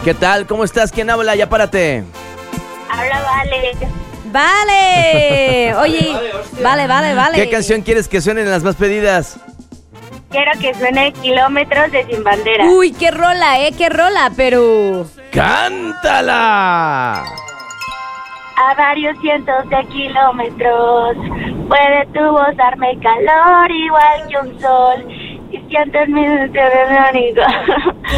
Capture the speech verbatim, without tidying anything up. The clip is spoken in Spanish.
¿Qué tal? ¿Cómo estás? ¿Quién habla? Ya párate. Habla Vale. Vale. Oye, vale, vale, vale. ¿Qué canción quieres que suenen en las más pedidas? Quiero que suene Kilómetros de Sin Bandera. Uy, qué rola, eh, qué rola, pero... ¡Cántala! A varios cientos de kilómetros puede tu voz darme calor igual que un sol y siento en mi interior mi amigo.